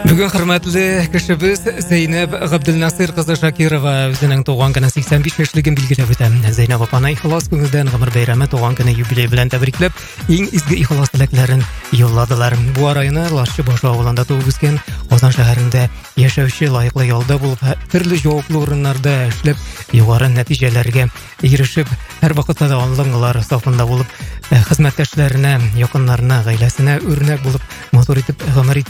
Бүгін хөрмәтле кешебез Зәйнәп Габделнасир кызы Шакирова үзенең туган көне 85 яшьлеген билгеләп үтә. Зәйнәп апаны ихлас күңелдән гомер бәйрәме туган көне юбилей белән тәбрикләп, иң изге ихлас теләкләрен юлладылар. Бу арайны Лашчы башы авылында туып үскән, Казан шәһәрендә яшәүче лаеклы ялда булып, төрле җаваплы урыннарда эшләп, югары нәтиҗәләргә ирешеп, һәр вакытта да аңлыңлар сафында булып, хезмәттәшләренә, якыннарына, гаиләсенә үрнәк булып, матур итеп гомер